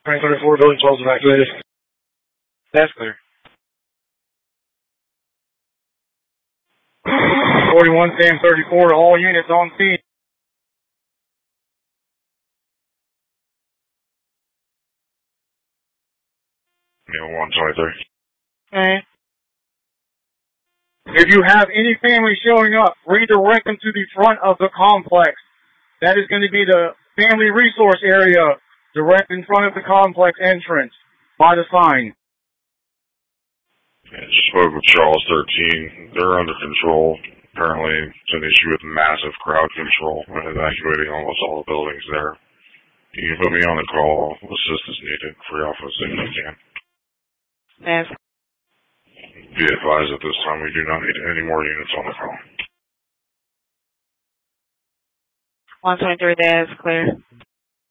2034, building 12 is evacuated. That's clear. 41, Sam 34, all units on scene. Yeah, 123. Okay. If you have any family showing up, redirect them to the front of the complex. That is going to be the family resource area, direct in front of the complex entrance, by the sign. Yeah, just spoke with Charles 13. They're under control. Apparently, it's an issue with massive crowd control and evacuating almost all the buildings there. You can put me on the call. Assistance needed. Free office if you can. Yes. Be advised at this time we do not need any more units on the call. 123, that is clear.